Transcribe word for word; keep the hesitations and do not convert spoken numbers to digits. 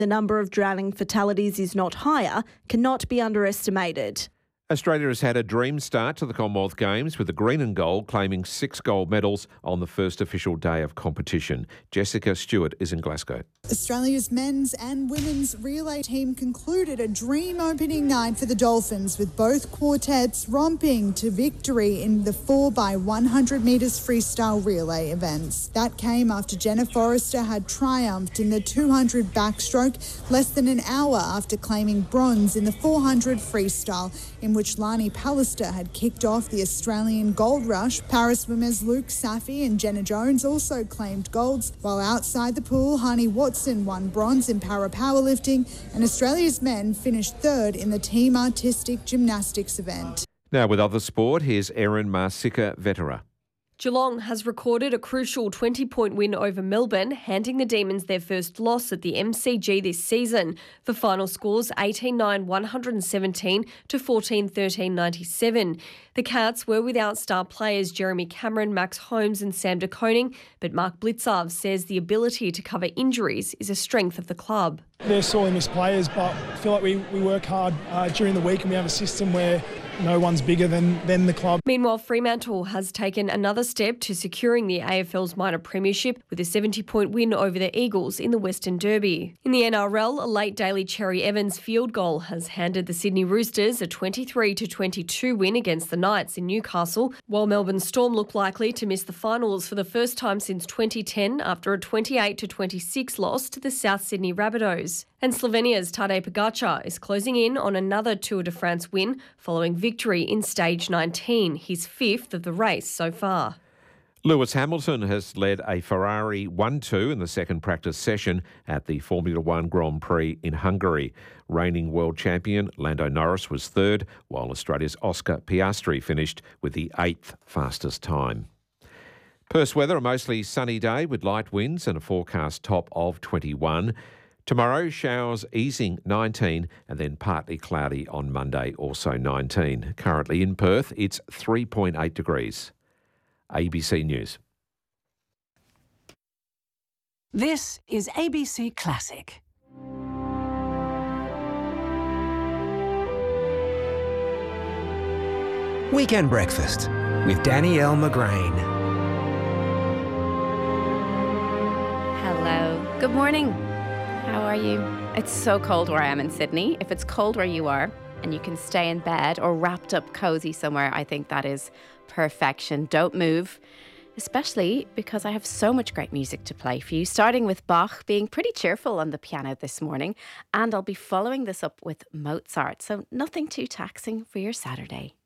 The number of drowning fatalities is not higher, cannot be underestimated. Australia has had a dream start to the Commonwealth Games, with the green and gold claiming six gold medals on the first official day of competition. Jessica Stewart is in Glasgow. Australia's men's and women's relay team concluded a dream opening night for the Dolphins, with both quartets romping to victory in the four by one hundred metres freestyle relay events. That came after Jenna Forrester had triumphed in the two hundred backstroke less than an hour after claiming bronze in the four hundred freestyle, in which Lani Pallister had kicked off the Australian gold rush. Para swimmers Luke Safi and Jenna Jones also claimed golds, while outside the pool, Hani Watson won bronze in para powerlifting, and Australia's men finished third in the team artistic gymnastics event. Now with other sport, here's Erin Marsika-Vetera. Geelong has recorded a crucial twenty-point win over Melbourne, handing the Demons their first loss at the M C G this season. The final scores eighteen nine one seventeen to fourteen thirteen ninety-seven. The Cats were without star players Jeremy Cameron, Max Holmes and Sam de Koning, but Mark Blitzarv says the ability to cover injuries is a strength of the club. They're sorely missed players, but I feel like we, we work hard uh, during the week, and we have a system where no one's bigger than, than the club. Meanwhile, Fremantle has taken another step to securing the A F L's minor premiership with a seventy-point win over the Eagles in the Western Derby. In the N R L, a late Daly Cherry Evans field goal has handed the Sydney Roosters a twenty-three to twenty-two win against the Knights in Newcastle, while Melbourne Storm look likely to miss the finals for the first time since twenty ten after a twenty-eight to twenty-six loss to the South Sydney Rabbitohs. And Slovenia's Tadej Pogačar is closing in on another Tour de France win following victory in stage nineteen, his fifth of the race so far. Lewis Hamilton has led a Ferrari one two in the second practice session at the Formula One Grand Prix in Hungary. Reigning world champion Lando Norris was third, while Australia's Oscar Piastri finished with the eighth fastest time. Perth's weather, a mostly sunny day with light winds and a forecast top of twenty-one. Tomorrow, showers easing nineteen, and then partly cloudy on Monday, also nineteen. Currently in Perth, it's three point eight degrees. A B C News. This is A B C Classic. Weekend Breakfast with Danielle McGrain. Hello. Good morning. How are you? It's so cold where I am in Sydney. If it's cold where you are and you can stay in bed or wrapped up cozy somewhere, I think that is perfection. Don't move, especially because I have so much great music to play for you, starting with Bach being pretty cheerful on the piano this morning, and I'll be following this up with Mozart, so nothing too taxing for your Saturday.